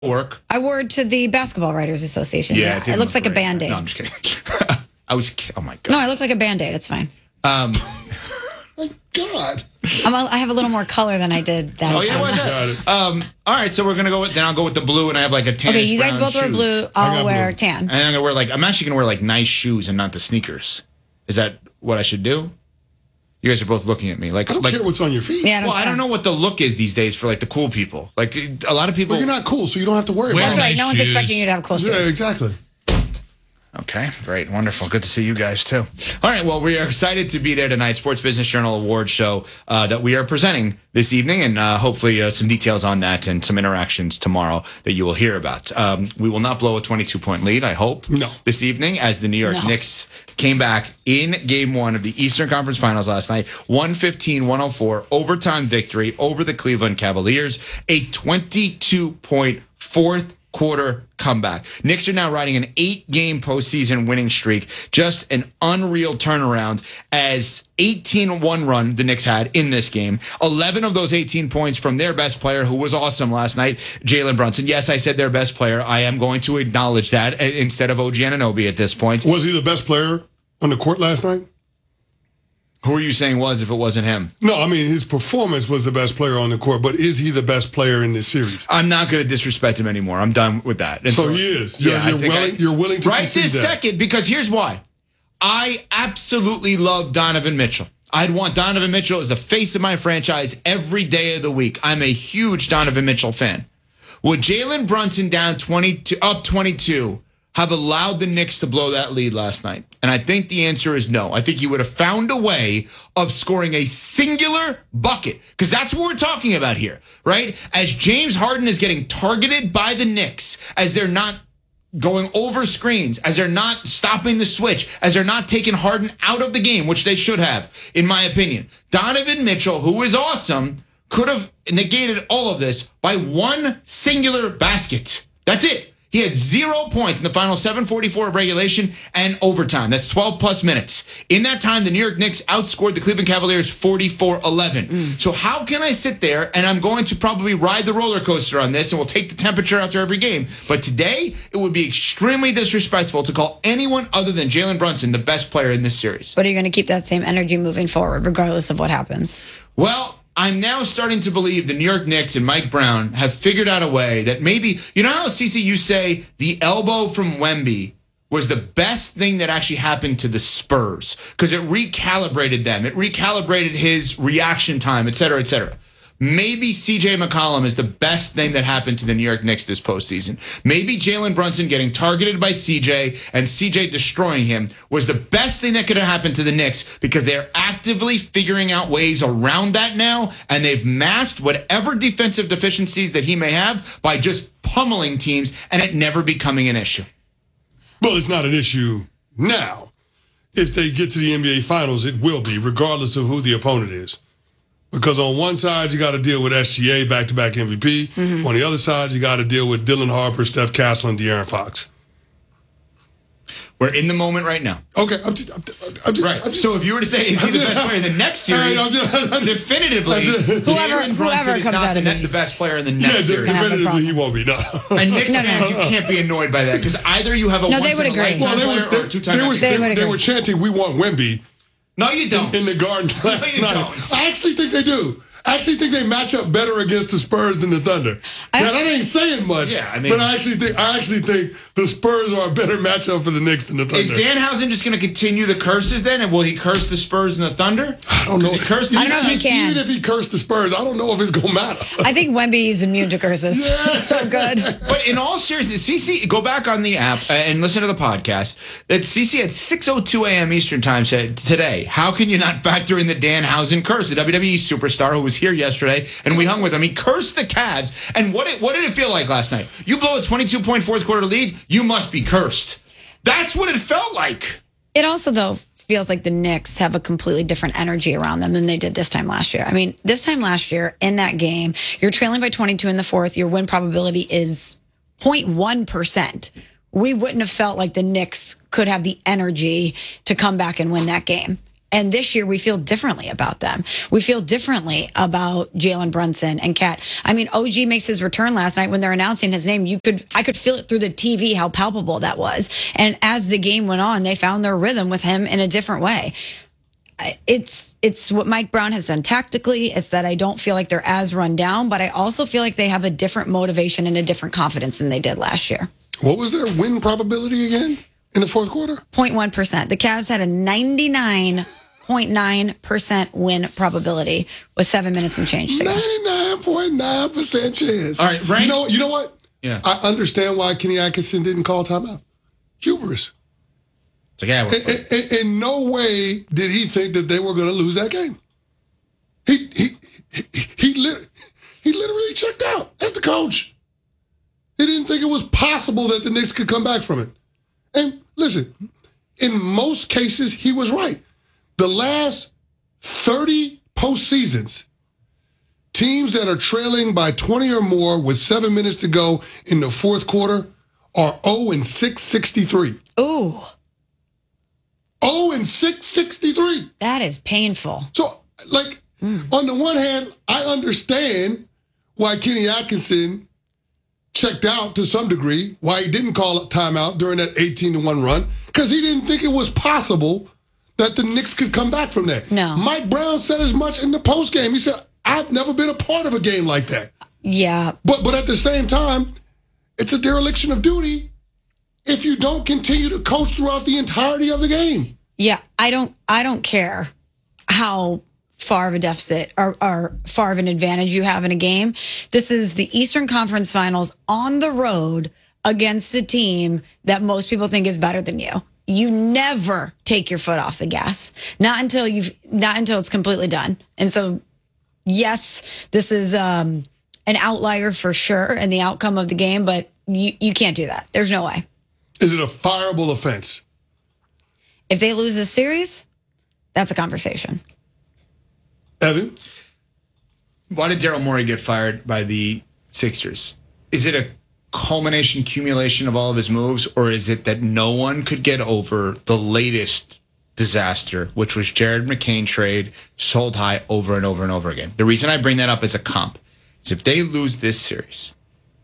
work. I wore it to the Basketball Writers Association. Yeah, it looks like a Band-Aid. No, I'm just kidding. Oh my God. No, I look like a Band-Aid. It's fine. My God. I have a little more color than I did that Oh, yeah, time. why's that? All right, so we're going to go with, then I'll go with the blue, and I have like a tan. Okay, you guys both wear blue. I'll wear tan. And I'm actually going to wear like nice shoes and not the sneakers. Is that what I should do? You guys are both looking at me like I don't care what's on your feet. Yeah, I don't know what the look is these days for like the cool people. Like a lot of people. But you're not cool, so you don't have to worry about That's it. right. No one's shoes. expecting you to have cool shoes. Yeah, exactly. Okay, great, wonderful. Good to see you guys too. All right, well, we are excited to be there tonight. Sports Business Journal Award Show that we are presenting this evening, and hopefully some details on that and some interactions tomorrow that you will hear about. We will not blow a 22-point lead, I hope, this evening, as the New York Knicks came back in Game 1 of the Eastern Conference Finals last night, 115-104, overtime victory over the Cleveland Cavaliers, a 22-point fourth quarter comeback. Knicks are now riding an 8-game postseason winning streak. Just an unreal turnaround as 18-1 run the Knicks had in this game. 11 of those 18 points from their best player, who was awesome last night, Jalen Brunson. Yes, I said their best player. I am going to acknowledge that instead of OG Anunoby at this point. Was he the best player on the court last night? Who are you saying was if it wasn't him? No, I mean, his performance was the best player on the court, but is he the best player in this series? I'm not going to disrespect him anymore. I'm done with that. So he is. You're willing to right concede this that. second, because here's why. I absolutely love Donovan Mitchell. I'd want Donovan Mitchell as the face of my franchise every day of the week. I'm a huge Donovan Mitchell fan. Would Jalen Brunson up 22 have allowed the Knicks to blow that lead last night? And I think the answer is no. I think he would have found a way of scoring a singular bucket, because that's what we're talking about here, right? As James Harden is getting targeted by the Knicks, as they're not going over screens, as they're not stopping the switch, as they're not taking Harden out of the game, which they should have, in my opinion. Donovan Mitchell, who is awesome, could have negated all of this by one singular basket. That's it. He had 0 points in the final 7:44 of regulation and overtime. That's 12 plus minutes. In that time, the New York Knicks outscored the Cleveland Cavaliers 44-11. So how can I sit there, and I'm going to probably ride the roller coaster on this, and we'll take the temperature after every game. But today, it would be extremely disrespectful to call anyone other than Jalen Brunson the best player in this series. But are you going to keep that same energy moving forward, regardless of what happens? Well, I'm now starting to believe the New York Knicks and Mike Brown have figured out a way that maybe, you know how, Cece, you say the elbow from Wemby was the best thing that actually happened to the Spurs because it recalibrated them. It recalibrated his reaction time, et cetera, et cetera. Maybe C.J. McCollum is the best thing that happened to the New York Knicks this postseason. Maybe Jalen Brunson getting targeted by C.J. and C.J. destroying him was the best thing that could have happened to the Knicks because they're actively figuring out ways around that now, and they've masked whatever defensive deficiencies that he may have by just pummeling teams and it never becoming an issue. Well, it's not an issue now. If they get to the NBA Finals, it will be, regardless of who the opponent is. Because on one side, you got to deal with SGA, back-to-back MVP. Mm-hmm. On the other side, you got to deal with Dylan Harper, Steph Castle, and De'Aaron Fox. We're in the moment right now. Okay. So if you were to say, is he the best player in the next series, definitively, Jalen Brunson is not the best player in the next series. Definitively, he won't be. No. And Knicks fans, you can't be annoyed by that because either you have a once-in-a-lifetime player or a two-time MVP. They were chanting, we want Wemby. No, you don't. In the Garden last night. I actually think they do. I actually think they match up better against the Spurs than the Thunder. Now, that ain't saying much, but I actually think the Spurs are a better matchup for the Knicks than the Thunder. Is Danhausen just going to continue the curses then? And will he curse the Spurs and the Thunder? I don't know. I don't know if he can. Even if he cursed the Spurs, I don't know if it's going to matter. I think Wemby's immune to curses. Yeah. So good. But in all seriousness, CC, go back on the app and listen to the podcast. That CC at 6:02 a.m. Eastern time said today, how can you not factor in the Danhausen curse, the WWE superstar who was here yesterday, and we hung with him. He cursed the Cavs. And what did it feel like last night? You blow a 22-point fourth quarter lead, you must be cursed. That's what it felt like. It also, though, feels like the Knicks have a completely different energy around them than they did this time last year. I mean, this time last year, in that game, you're trailing by 22 in the fourth. Your win probability is 0.1%. We wouldn't have felt like the Knicks could have the energy to come back and win that game. And this year we feel differently about them. We feel differently about Jalen Brunson and Cat. I mean, OG makes his return last night when they're announcing his name. I could feel it through the TV how palpable that was. And as the game went on, they found their rhythm with him in a different way. It's what Mike Brown has done tactically. It's that I don't feel like they're as run down, but I also feel like they have a different motivation and a different confidence than they did last year. What was their win probability again in the fourth quarter? 0.1%. The Cavs had a 99.9% win probability with 7 minutes and change to go. 99.9% chance. All right, right. You know what? Yeah. I understand why Kenny Atkinson didn't call timeout. Hubris. It's like, yeah, In no way did he think that they were going to lose that game. He literally checked out. That's the coach. He didn't think it was possible that the Knicks could come back from it. And listen, in most cases, he was right. The last 30 postseasons, teams that are trailing by 20 or more with 7 minutes to go in the fourth quarter are 0-6-63. Ooh. 0-6-63. That is painful. So, on the one hand, I understand why Kenny Atkinson checked out to some degree, why he didn't call a timeout during that 18-1 run, because he didn't think it was possible that the Knicks could come back from that. No. Mike Brown said as much in the postgame. He said, I've never been a part of a game like that. Yeah. But at the same time, it's a dereliction of duty if you don't continue to coach throughout the entirety of the game. Yeah, I don't care how far of a deficit or far of an advantage you have in a game. This is the Eastern Conference Finals on the road against a team that most people think is better than you. You never take your foot off the gas. Not until it's completely done. And so, yes, this is an outlier for sure in the outcome of the game, but you can't do that. There's no way. Is it a fireable offense? If they lose this series, that's a conversation. Evan? Why did Daryl Morey get fired by the Sixers? Is it a culmination, accumulation of all of his moves, or is it that no one could get over the latest disaster, which was Jared McCain trade sold high over and over and over again? The reason I bring that up as a comp is if they lose this series,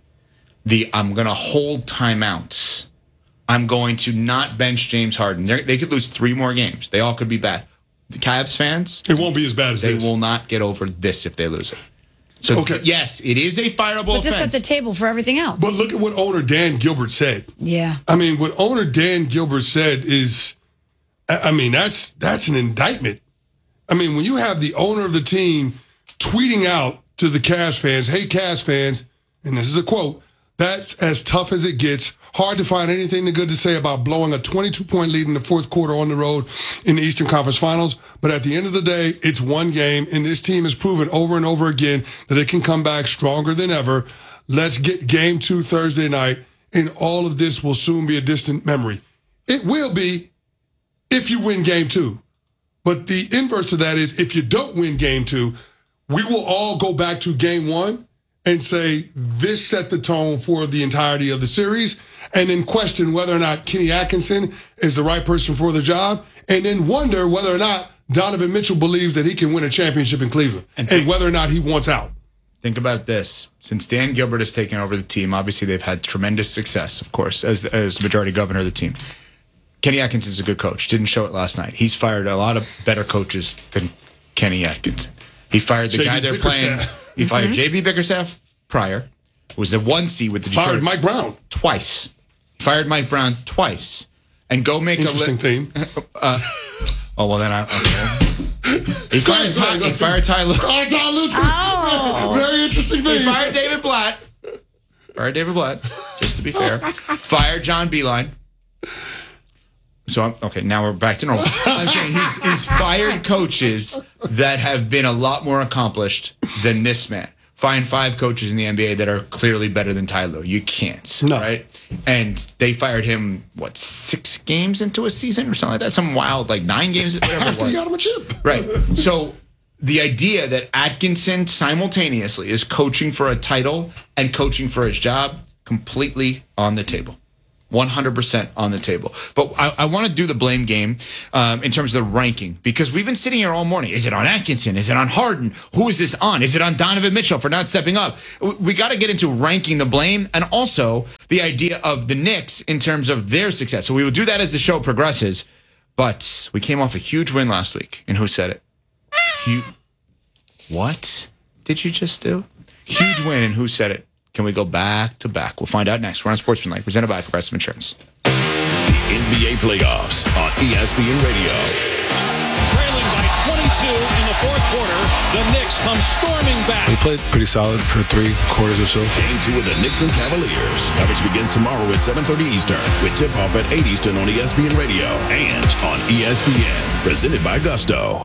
I'm going to hold timeouts. I'm going to not bench James Harden. They could lose 3 more games. They all could be bad. The Cavs fans, it won't be as bad as they this. will not get over this if they lose it. So, okay. Yes, it is a fireable But this offense. at the table for everything else. But look at what owner Dan Gilbert said. Yeah. I mean, what owner Dan Gilbert said is, that's an indictment. I mean, when you have the owner of the team tweeting out to the Cavs fans, hey, Cavs fans, and this is a quote, that's as tough as it gets. Hard to find anything good to say about blowing a 22-point lead in the fourth quarter on the road in the Eastern Conference Finals. But at the end of the day, it's one game, and this team has proven over and over again that it can come back stronger than ever. Let's get game 2 Thursday night, and all of this will soon be a distant memory. It will be if you win game 2. But the inverse of that is if you don't win game 2, we will all go back to game 1 and say this set the tone for the entirety of the series, and then question whether or not Kenny Atkinson is the right person for the job, and then wonder whether or not Donovan Mitchell believes that he can win a championship in Cleveland, and whether or not he wants out. Think about this. Since Dan Gilbert has taken over the team, obviously they've had tremendous success, of course, as the majority governor of the team. Kenny Atkinson's a good coach. Didn't show it last night. He's fired a lot of better coaches than Kenny Atkinson. He fired the guy they're playing. He fired J.B. Bickerstaff prior. Was the 1 seed with the Detroit. Fired Mike Brown. Twice. Fired Mike Brown twice. And go make Interesting theme. He fired Ty Lue. Oh. Very interesting thing. He fired David Blatt. Just to be fair. Fired John Beilein. So, now we're back to normal. I'm saying he's fired coaches that have been a lot more accomplished than this man. Find 5 coaches in the NBA that are clearly better than Ty Lue. You can't, right? And they fired him, 6 games into a season or something like that? Some wild, 9 games, whatever After it was. he got him a chip. Right. So the idea that Atkinson simultaneously is coaching for a title and coaching for his job, completely on the table. 100% on the table. But I want to do the blame game in terms of the ranking, because we've been sitting here all morning. Is it on Atkinson? Is it on Harden? Who is this on? Is it on Donovan Mitchell for not stepping up? We got to get into ranking the blame and also the idea of the Knicks in terms of their success. So we will do that as the show progresses. But we came off a huge win last week. And who said it? What did you just do? Huge win, and who said it? Can we go back to back? We'll find out next. We're on Sportsmanlike, presented by Progressive Insurance. The NBA playoffs on ESPN Radio. Trailing by 22 in the fourth quarter, the Knicks come storming back. We played pretty solid for 3 quarters or so. Game 2 of the Knicks and Cavaliers. Coverage begins tomorrow at 7:30 Eastern with tip-off at 8 Eastern on ESPN Radio and on ESPN. Presented by Gusto.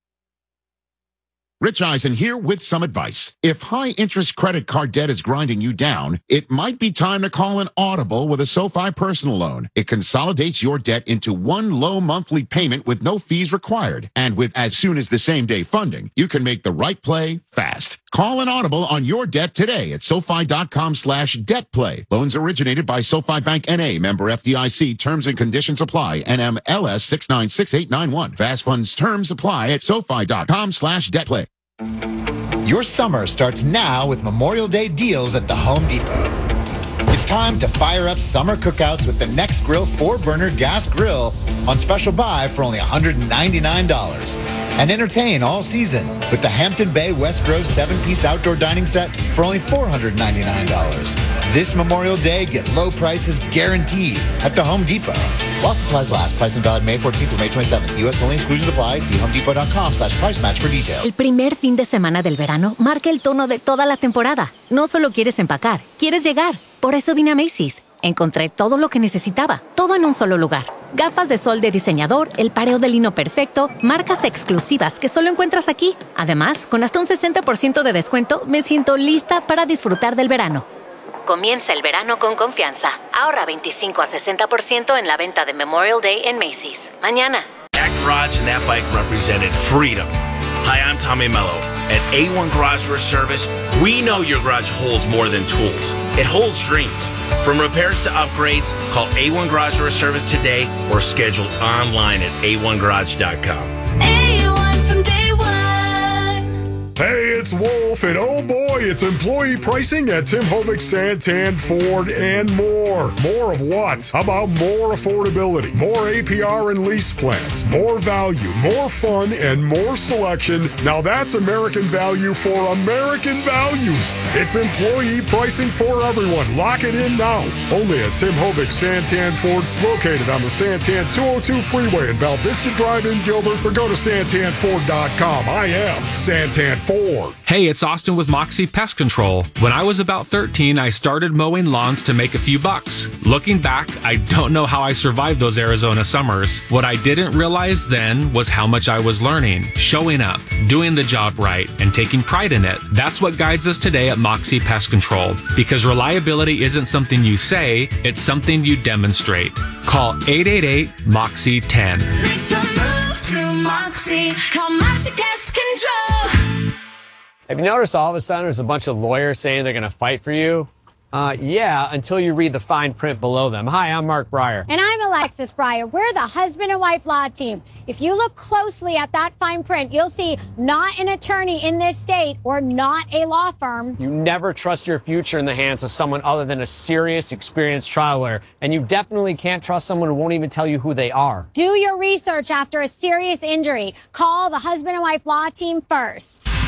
Rich Eisen here with some advice. If high-interest credit card debt is grinding you down, it might be time to call an audible with a SoFi personal loan. It consolidates your debt into one low monthly payment with no fees required. And with as soon as the same-day funding, you can make the right play fast. Call an audible on your debt today at SoFi.com/debtplay. Loans originated by SoFi Bank N.A., member FDIC. Terms and conditions apply. NMLS 696891. Fast funds terms apply at SoFi.com/debtplay. Your summer starts now with Memorial Day deals at the Home Depot. It's time to fire up summer cookouts with the Next Grill 4-burner gas grill on special buy for only $199. And entertain all season with the Hampton Bay West Grove 7-piece outdoor dining set for only $499. This Memorial Day, get low prices guaranteed at the Home Depot. While supplies last, price and valid May 14th through May 27th. U.S. only, exclusions apply. See homedepot.com/price match for details. El primer fin de semana del verano marca el tono de toda la temporada. No solo quieres empacar, quieres llegar. Por eso vine a Macy's. Encontré todo lo que necesitaba, todo en un solo lugar. Gafas de sol de diseñador, el pareo de lino perfecto, marcas exclusivas que solo encuentras aquí. Además, con hasta un 60% de descuento, me siento lista para disfrutar del verano. Comienza el verano con confianza. Ahorra 25 a 60% en la venta de Memorial Day en Macy's. Mañana. That garage and that bike represented freedom. Hi, I'm Tommy Mello. At A1 Garage Door Service, we know your garage holds more than tools. It holds dreams. From repairs to upgrades, call A1 Garage Door Service today or schedule online at a1garage.com. A1 from day one. Hey, it's Wolf, and oh boy, it's employee pricing at Tim Hovick, Santan, Ford, and more. More of what? How about more affordability, more APR and lease plans, more value, more fun, and more selection? Now that's American value for American values. It's employee pricing for everyone. Lock it in now. Only at Tim Hovick, Santan, Ford, located on the Santan 202 freeway in Val Vista Drive in Gilbert, or go to santanford.com. I am Santan Ford. Hey, it's Austin with Moxie Pest Control. When I was about 13, I started mowing lawns to make a few bucks. Looking back, I don't know how I survived those Arizona summers. What I didn't realize then was how much I was learning, showing up, doing the job right, and taking pride in it. That's what guides us today at Moxie Pest Control. Because reliability isn't something you say, it's something you demonstrate. Call 888-MOXIE-10. Make the move to Moxie. Call Moxie Pest Control. Have you noticed all of a sudden there's a bunch of lawyers saying they're going to fight for you? Yeah, until you read the fine print below them. Hi, I'm Mark Breyer. And I'm Alexis Breyer. We're the husband and wife law team. If you look closely at that fine print, you'll see not an attorney in this state or not a law firm. You never trust your future in the hands of someone other than a serious, experienced trial lawyer. And you definitely can't trust someone who won't even tell you who they are. Do your research after a serious injury. Call the husband and wife law team first.